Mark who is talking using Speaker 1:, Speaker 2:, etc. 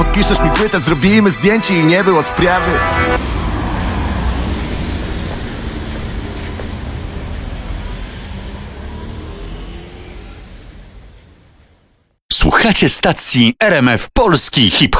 Speaker 1: Podpiszesz mi płytę, zrobimy zdjęcie i nie było sprawy.
Speaker 2: Słuchacie stacji RMF Polski Hip Hop.